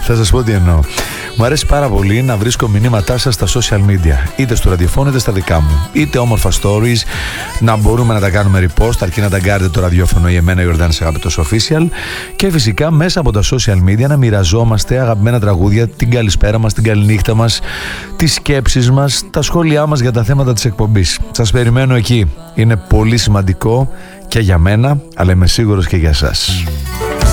Θα σας πω τι εννοώ. Μου αρέσει πάρα πολύ να βρίσκω μηνύματά σας στα social media, είτε στο ραδιοφώνο είτε στα δικά μου. Είτε όμορφα stories, να μπορούμε να τα κάνουμε repost, αρκεί να ταγκάρετε το ραδιόφωνο ή εμένα, Ιορδάνης Αγαπητός Official. Και φυσικά μέσα από τα social media να μοιραζόμαστε αγαπημένα τραγούδια, την καλησπέρα μας, την καληνύχτα μας, τις σκέψεις μας, τα σχόλιά μας για τα θέματα της εκπομπής. Σας περιμένω εκεί. Είναι πολύ σημαντικό και για μένα, αλλά είμαι σίγουρος και για εσάς.